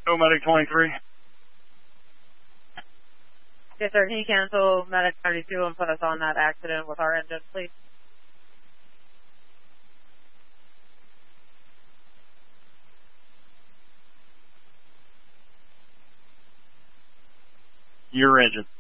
Medic 23. Yes, sir. Can you cancel Medic 32 and put us on that accident with our engine, please? Your engine.